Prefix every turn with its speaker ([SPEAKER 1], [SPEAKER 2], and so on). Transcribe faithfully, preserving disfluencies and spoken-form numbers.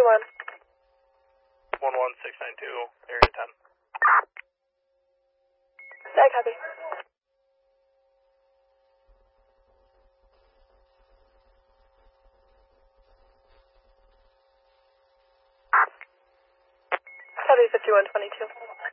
[SPEAKER 1] twenty-one.
[SPEAKER 2] one one six nine two, area ten.
[SPEAKER 1] I copy. Copy fifty-one twenty-two.